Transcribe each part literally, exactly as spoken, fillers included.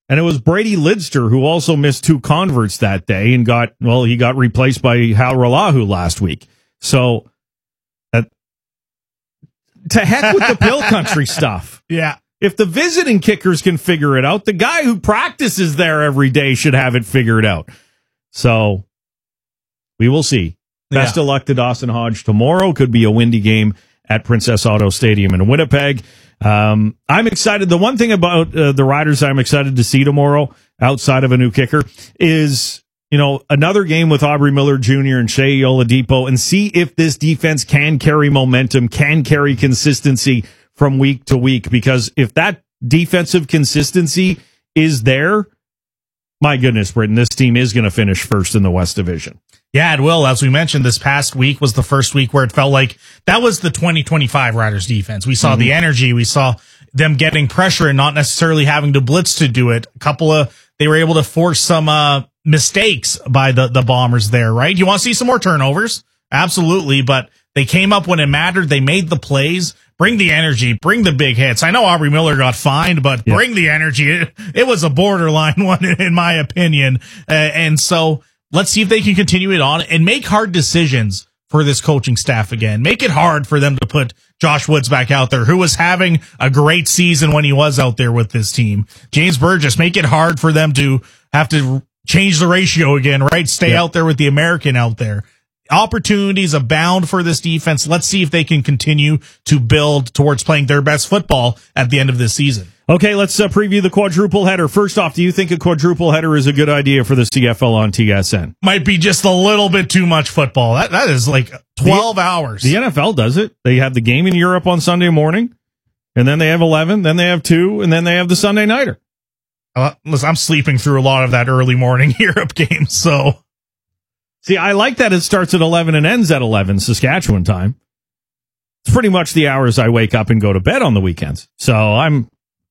And it was Brady Lidster who also missed two converts that day and got, well, he got replaced by Hal Ralahu last week. So, uh, to heck with the pill country stuff. Yeah. If the visiting kickers can figure it out, the guy who practices there every day should have it figured out. So, we will see. Best Yeah. of luck to Dawson Hodge tomorrow. Could be a windy game at Princess Auto Stadium in Winnipeg. Um, I'm excited. The one thing about uh, the Riders I'm excited to see tomorrow, outside of a new kicker, is, you know, another game with Aubrey Miller Junior and Shea Oladipo, and see if this defense can carry momentum, can carry consistency from week to week. Because if that defensive consistency is there, my goodness, Britton, this team is going to finish first in the West Division. Yeah, it will. As we mentioned, this past week was the first week where it felt like that was the twenty twenty-five Riders defense. We saw mm-hmm. the energy. We saw them getting pressure and not necessarily having to blitz to do it. A couple of, they were able to force some uh, mistakes by the, the Bombers there, right? You want to see some more turnovers? Absolutely. But they came up when it mattered. They made the plays. Bring the energy. Bring the big hits. I know Aubrey Miller got fined, but yeah. bring the energy. It, it was a borderline one, in my opinion. Uh, and so, let's see if they can continue it on and make hard decisions for this coaching staff again. Make it hard for them to put Josh Woods back out there, who was having a great season when he was out there with this team. James Burgess, make it hard for them to have to change the ratio again, right? Stay yeah. out there with the American out there. Opportunities abound for this defense. Let's see if they can continue to build towards playing their best football at the end of this season. Okay, let's uh, preview the quadruple header. First off, do you think a quadruple header is a good idea for the C F L on T S N? Might be just a little bit too much football. That That is like twelve the, hours. The N F L does it. They have the game in Europe on Sunday morning, and then they have eleven, then they have two, and then they have the Sunday nighter. Uh, listen, I'm sleeping through a lot of that early morning Europe game, so... See, I like that it starts at eleven and ends at eleven Saskatchewan time. It's pretty much the hours I wake up and go to bed on the weekends. So I'm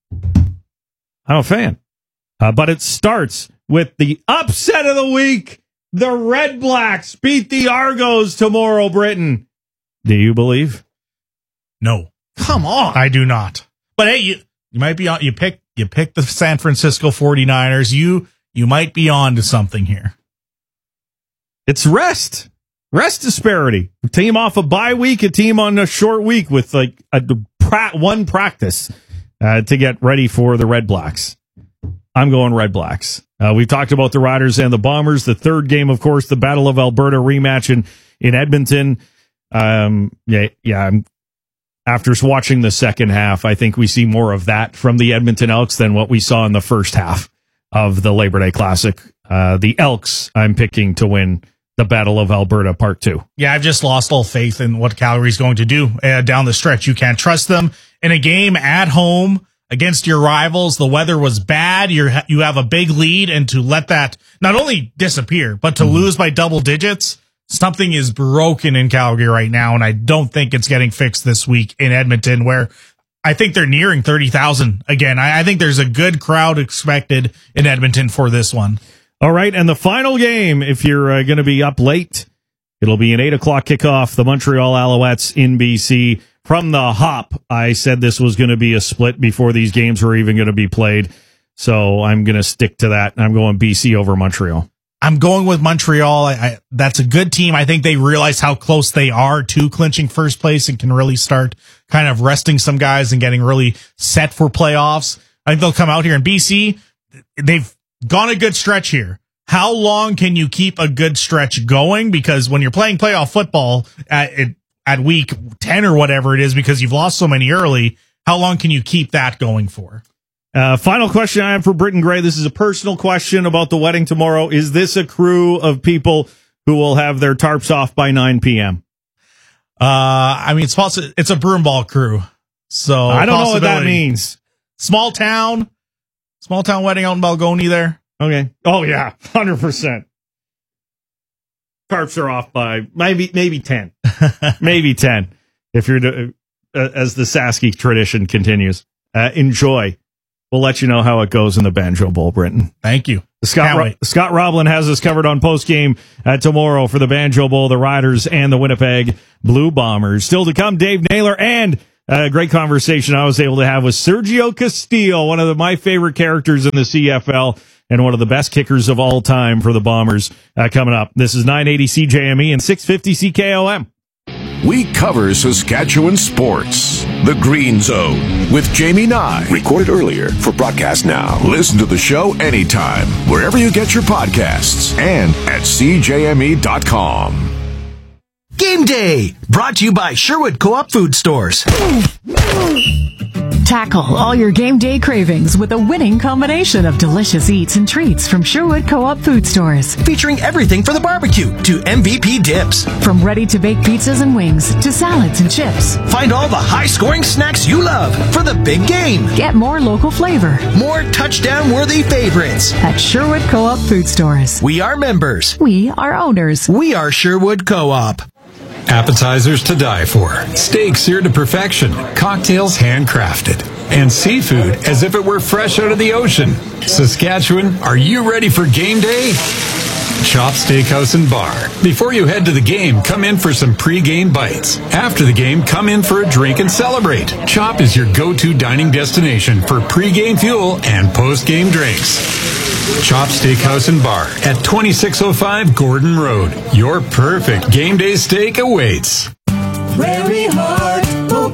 I'm a fan. Uh, but it starts with the upset of the week. The Red Blacks beat the Argos tomorrow, Britain. Do you believe? No. Come on. I do not. But hey, you you might be on you pick you pick the San Francisco forty-niners. You you might be on to something here. It's rest. Rest disparity. A team off a bye week, a team on a short week with like a pra- one practice uh, to get ready for the Red Blacks. I'm going Red Blacks. Uh, we've talked about the Riders and the Bombers. The third game, of course, the Battle of Alberta rematch in, in Edmonton. Um, yeah, yeah. I'm, after watching the second half, I think we see more of that from the Edmonton Elks than what we saw in the first half of the Labor Day Classic. Uh, the Elks, I'm picking to win the Battle of Alberta Part two. Yeah, I've just lost all faith in what Calgary's going to do uh, down the stretch. You can't trust them in a game at home against your rivals. The weather was bad. You're, you have a big lead, and to let that not only disappear, but to mm-hmm. lose by double digits, something is broken in Calgary right now, and I don't think it's getting fixed this week in Edmonton, where I think they're nearing thirty thousand again. I, I think there's a good crowd expected in Edmonton for this one. All right, and the final game, if you're uh, going to be up late, it'll be an eight o'clock kickoff, the Montreal Alouettes in B C. From the hop, I said this was going to be a split before these games were even going to be played, so I'm going to stick to that, and I'm going B C over Montreal. I'm going with Montreal. I, I, that's a good team. I think they realize how close they are to clinching first place and can really start kind of resting some guys and getting really set for playoffs. I think they'll come out here in B C. They've gone a good stretch here. How long can you keep a good stretch going? Because when you're playing playoff football at, at week ten or whatever it is, because you've lost so many early, how long can you keep that going for? Uh, final question I have for Britton Gray. This is a personal question about the wedding tomorrow. Is this a crew of people who will have their tarps off by nine p.m.? Uh, I mean, it's possible. It's a broomball crew. So I don't know what that means. Small town, small town wedding out in Balgonie there. Okay. Oh yeah, one hundred percent. Tarps are off by maybe maybe ten, maybe ten. If you're to, uh, as the Sasky tradition continues, uh, enjoy. We'll let you know how it goes in the Banjo Bowl, Britton. Thank you. Scott Ro- Scott Roblin has us covered on postgame uh, tomorrow for the Banjo Bowl, the Riders, and the Winnipeg Blue Bombers. Still to come, Dave Naylor and A great conversation I was able to have with Sergio Castillo, one of the, my favorite characters in the C F L and one of the best kickers of all time for the Bombers. Uh, coming up, this is nine eighty C J M E and six fifty C K O M. We cover Saskatchewan sports. The Green Zone with Jamie Nye. Recorded earlier for broadcast now. Listen to the show anytime, wherever you get your podcasts, and at C J M E dot com. Game Day, brought to you by Sherwood Co-op Food Stores. Tackle all your game day cravings with a winning combination of delicious eats and treats from Sherwood Co-op Food Stores. Featuring everything for the barbecue to M V P dips. From ready-to-bake pizzas and wings to salads and chips. Find all the high-scoring snacks you love for the big game. Get more local flavor. More touchdown-worthy favorites. At Sherwood Co-op Food Stores. We are members. We are owners. We are Sherwood Co-op. Appetizers to die for, steak seared to perfection, cocktails handcrafted, and seafood as if it were fresh out of the ocean. Saskatchewan, are you ready for game day? Chop Steakhouse and Bar. Before you head to the game, come in for some pre-game bites. After the game, come in for a drink and celebrate. Chop is your go-to dining destination for pre-game fuel and post-game drinks. Chop Steakhouse and Bar at twenty-six oh five Gordon Road. Your perfect game day steak awaits. Prairie Heart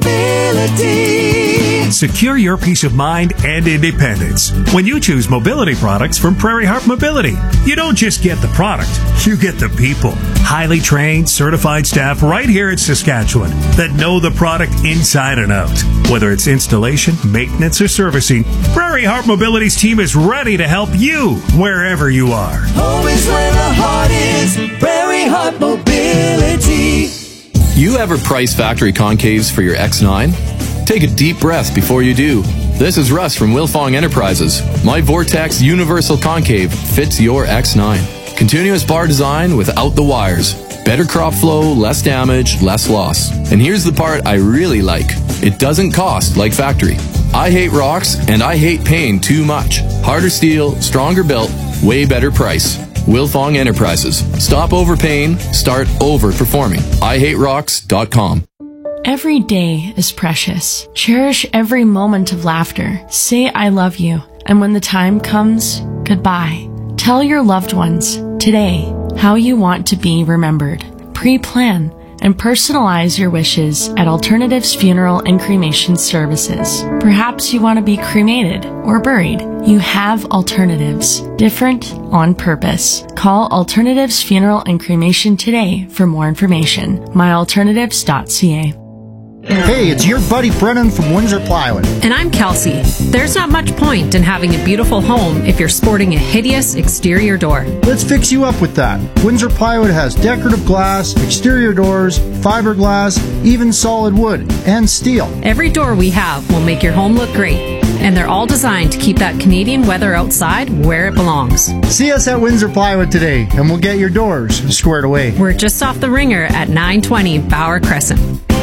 Mobility. Secure your peace of mind and independence when you choose mobility products from Prairie Heart Mobility. You don't just get the product, you get the people. Highly trained, certified staff right here in Saskatchewan that know the product inside and out. Whether it's installation, maintenance, or servicing, Prairie Heart Mobility's team is ready to help you wherever you are. Home is where the heart is. Prairie Heart Mobility. You ever price factory concaves for your X nine? Take a deep breath before you do. This is Russ from Wilfong Enterprises. My Vortex Universal Concave fits your X nine. Continuous bar design without the wires. Better crop flow, less damage, less loss. And here's the part I really like. It doesn't cost like factory. I hate rocks and I hate paying too much. Harder steel, stronger built, way better price. Wilfong Enterprises. Stop overpaying, start overperforming. I hate rocks dot com. Every day is precious. Cherish every moment of laughter. Say I love you. And when the time comes, goodbye. Tell your loved ones today how you want to be remembered. Pre-plan and personalize your wishes at Alternatives Funeral and Cremation Services. Perhaps you want to be cremated or buried. You have alternatives. Different on purpose. Call Alternatives Funeral and Cremation today for more information. my alternatives dot c a. Hey, it's your buddy Brennan from Windsor Plywood. And I'm Kelsey. There's not much point in having a beautiful home if you're sporting a hideous exterior door. Let's fix you up with that. Windsor Plywood has decorative glass, exterior doors, fiberglass, even solid wood, and steel. Every door we have will make your home look great. And they're all designed to keep that Canadian weather outside where it belongs. See us at Windsor Plywood today, and we'll get your doors squared away. We're just off the Ringer at nine twenty Bauer Crescent.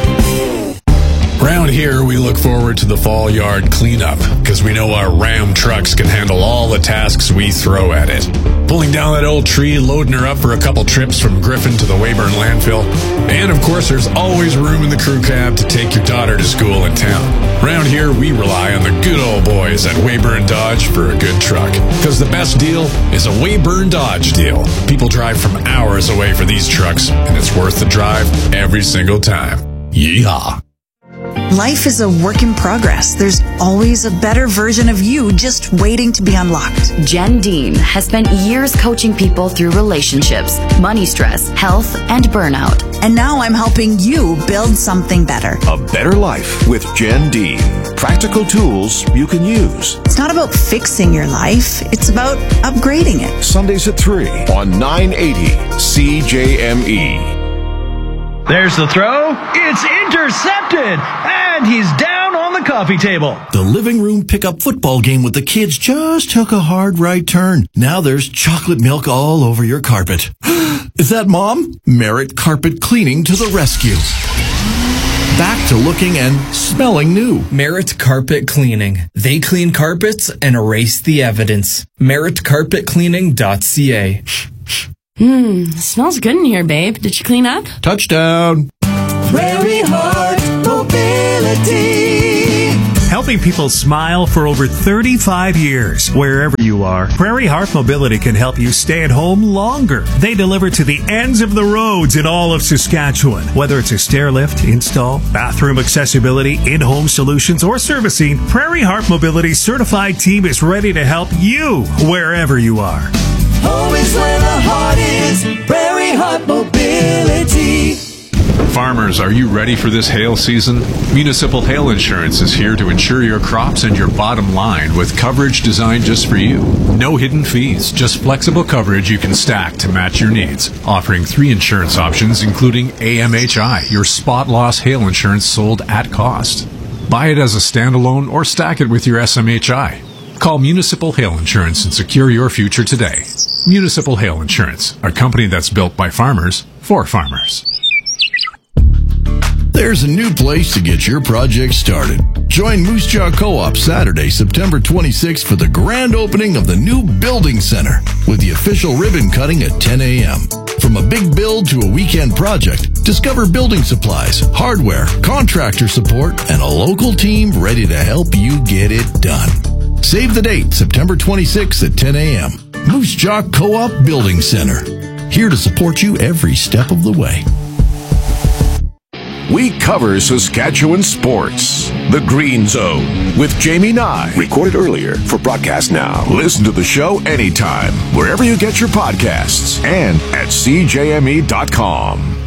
Around here, we look forward to the fall yard cleanup because we know our Ram trucks can handle all the tasks we throw at it. Pulling down that old tree, loading her up for a couple trips from Griffin to the Weyburn landfill. And of course, there's always room in the crew cab to take your daughter to school in town. Around here, we rely on the good old boys at Weyburn Dodge for a good truck. Because the best deal is a Weyburn Dodge deal. People drive from hours away for these trucks, and it's worth the drive every single time. Yeehaw. Life is a work in progress. There's always a better version of you just waiting to be unlocked. Jen Dean has spent years coaching people through relationships, money stress, health, and burnout. And now I'm helping you build something better. A better life with Jen Dean. Practical tools you can use. It's not about fixing your life. It's about upgrading it. Sundays at three on nine eighty C J M E. There's the throw. It's intercepted. And he's down on the coffee table. The living room pickup football game with the kids just took a hard right turn. Now there's chocolate milk all over your carpet. Is that Mom? Merit Carpet Cleaning to the rescue. Back to looking and smelling new. Merit Carpet Cleaning. They clean carpets and erase the evidence. merit carpet cleaning dot c a. Hmm, smells good in here, babe. Did you clean up? Touchdown. Prairie Heart Mobility. Helping people smile for over thirty-five years. Wherever you are, Prairie Heart Mobility can help you stay at home longer. They deliver to the ends of the roads in all of Saskatchewan. Whether it's a stair lift, install, bathroom accessibility, in-home solutions, or servicing, Prairie Heart Mobility's certified team is ready to help you wherever you are. Home is where the heart is. Prairie Heart Mobility. Farmers, are you ready for this hail season? Municipal Hail Insurance is here to insure your crops and your bottom line with coverage designed just for you. No hidden fees, just flexible coverage you can stack to match your needs. Offering three insurance options, including A M H I, your spot loss hail insurance sold at cost. Buy it as a standalone or stack it with your S M H I. Call Municipal Hail Insurance and secure your future today. Municipal Hail Insurance, a company that's built by farmers for farmers. There's a new place to get your project started. Join Moose Jaw Co-op Saturday, September twenty-sixth for the grand opening of the new Building Center with the official ribbon cutting at ten a.m. From a big build to a weekend project, discover building supplies, hardware, contractor support, and a local team ready to help you get it done. Save the date, September twenty-sixth at ten a.m. Moose Jaw Co-op Building Center. Here to support you every step of the way. We cover Saskatchewan sports. The Green Zone with Jamie Nye. Recorded earlier for broadcast now. Listen to the show anytime, wherever you get your podcasts, and at C J M E dot com.